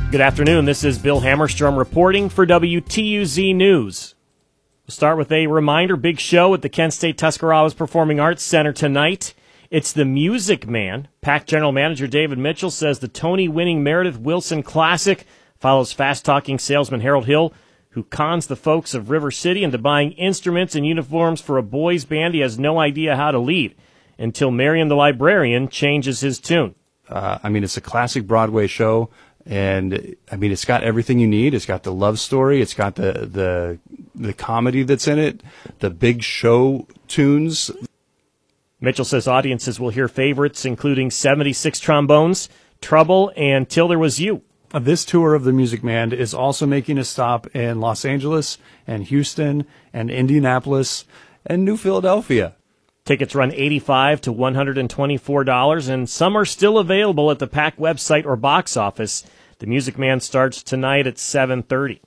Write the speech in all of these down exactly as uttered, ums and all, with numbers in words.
Good afternoon. This is Bill Hammerstrom reporting for W T U Z News. We'll start with a reminder. Big show at the Kent State Tuscarawas Performing Arts Center tonight. It's the Music Man. PAC General Manager David Mitchell says the Tony-winning Meredith Wilson Classic follows fast-talking salesman Harold Hill, who cons the folks of River City into buying instruments and uniforms for a boys' band he has no idea how to lead, until Marion the Librarian changes his tune. Uh, I mean, it's a classic Broadway show. And I mean, it's got everything you need. It's got the love story. It's got the the the comedy that's in it, the big show tunes. Mitchell says audiences will hear favorites including seventy-six Trombones, Trouble, and Till There Was You. This tour of the Music Man is also making a stop in Los Angeles and Houston and Indianapolis and New Philadelphia. Tickets run eighty-five dollars to one hundred twenty-four dollars, and some are still available at the PAC website or box office. The Music Man starts tonight at seven thirty.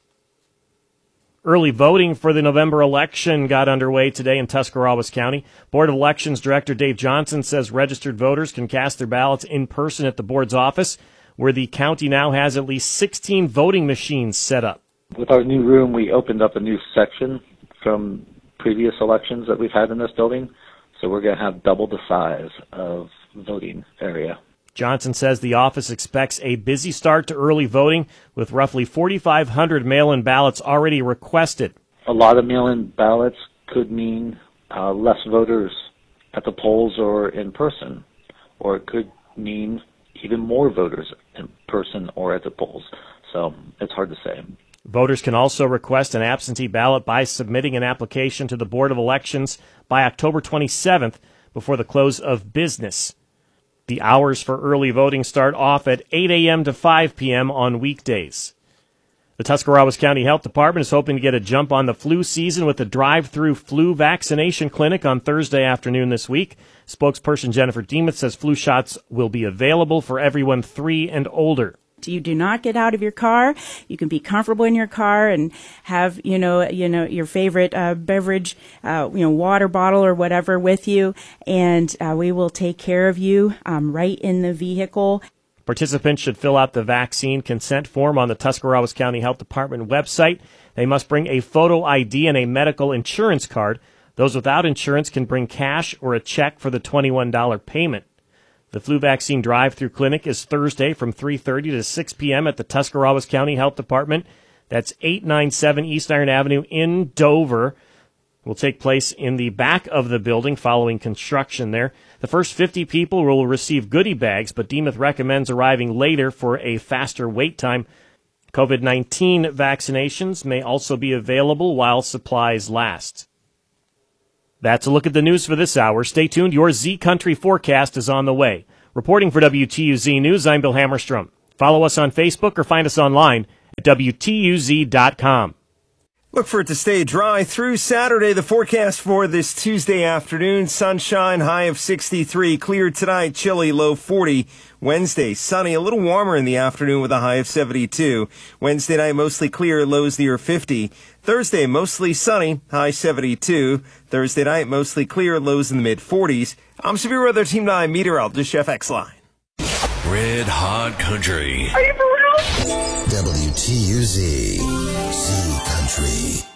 Early voting for the November election got underway today in Tuscarawas County. Board of Elections Director Dave Johnson says registered voters can cast their ballots in person at the board's office, where the county now has at least sixteen voting machines set up. With our new room, we opened up a new section from previous elections that we've had in this building. So we're going to have double the size of voting area. Johnson says the office expects a busy start to early voting with roughly forty-five hundred mail-in ballots already requested. A lot of mail-in ballots could mean uh, less voters at the polls or in person, or it could mean even more voters in person or at the polls. So it's hard to say. Voters can also request an absentee ballot by submitting an application to the Board of Elections by October twenty-seventh before the close of business. The hours for early voting start off at eight a.m. to five p.m. on weekdays. The Tuscarawas County Health Department is hoping to get a jump on the flu season with a drive-through flu vaccination clinic on Thursday afternoon this week. Spokesperson Jennifer Demuth says flu shots will be available for everyone three and older. You do not get out of your car. You can be comfortable in your car and have, you know, you know, your favorite uh, beverage, uh, you know, water bottle or whatever with you, and uh, we will take care of you um, right in the vehicle. Participants should fill out the vaccine consent form on the Tuscarawas County Health Department website. They must bring a photo I D and a medical insurance card. Those without insurance can bring cash or a check for the twenty-one dollars payment. The flu vaccine drive-through clinic is Thursday from three thirty to six p.m. at the Tuscarawas County Health Department. That's eight ninety-seven East Iron Avenue in Dover. Will take place in the back of the building following construction there. The first fifty people will receive goodie bags, but Demuth recommends arriving later for a faster wait time. COVID nineteen vaccinations may also be available while supplies last. That's a look at the news for this hour. Stay tuned. Your Z Country forecast is on the way. Reporting for W T U Z News, I'm Bill Hammerstrom. Follow us on Facebook or find us online at W T U Z dot com. Look for it to stay dry through Saturday. The forecast for this Tuesday afternoon, sunshine, high of sixty-three. Clear tonight, chilly, low forty. Wednesday, sunny, a little warmer in the afternoon with a high of seventy-two. Wednesday night, mostly clear, lows near fifty. Thursday, mostly sunny, high seventy-two. Thursday night, mostly clear, lows in the mid-forties. I'm Severe Weather Team nine meteorologist Chef X-Line. Red Hot Country. Are you for real? W T U Z. Z Country.